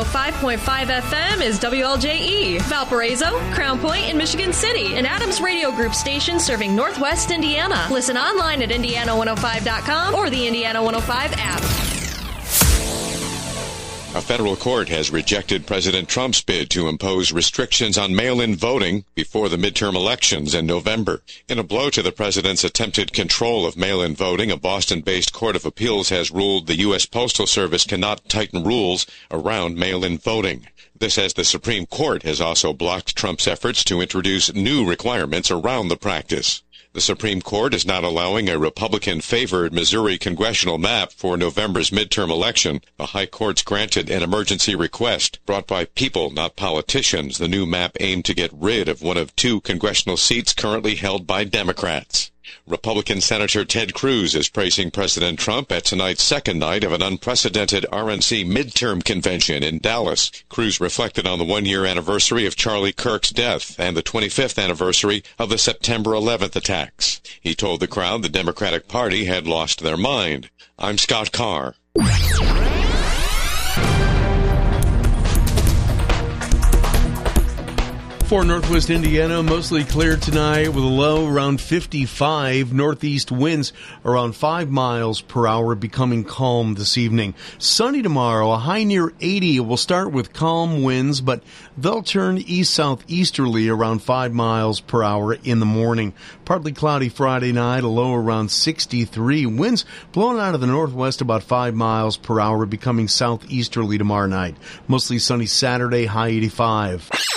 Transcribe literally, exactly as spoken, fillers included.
oh five point five F M is W L J E, Valparaiso, Crown Point, and Michigan City, an Adams Radio Group station serving Northwest Indiana. Listen online at indiana one oh five dot com or the Indiana one oh five app. A federal court has rejected President Trump's bid to impose restrictions on mail-in voting before the midterm elections in November. In a blow to the president's attempted control of mail-in voting, a Boston-based court of appeals has ruled the U S Postal Service cannot tighten rules around mail-in voting. This as the Supreme Court has also blocked Trump's efforts to introduce new requirements around the practice. The Supreme Court is not allowing a Republican-favored Missouri congressional map for November's midterm election. The High Court's granted an emergency request brought by people, not politicians. The new map aimed to get rid of one of two congressional seats currently held by Democrats. Republican Senator Ted Cruz is praising President Trump at tonight's second night of an unprecedented R N C midterm convention in Dallas. Cruz reflected on the one-year anniversary of Charlie Kirk's death and the twenty-fifth anniversary of the September eleventh attacks. He told the crowd the Democratic Party had lost their mind. I'm Scott Carr. For Northwest Indiana, mostly clear tonight with a low around fifty-five. Northeast winds around five miles per hour, becoming calm this evening. Sunny tomorrow, a high near eighty. It will start with calm winds, but they'll turn east-southeasterly around five miles per hour in the morning. Partly cloudy Friday night, a low around sixty-three. Winds blowing out of the northwest about five miles per hour, becoming southeasterly tomorrow night. Mostly sunny Saturday, high eighty-five.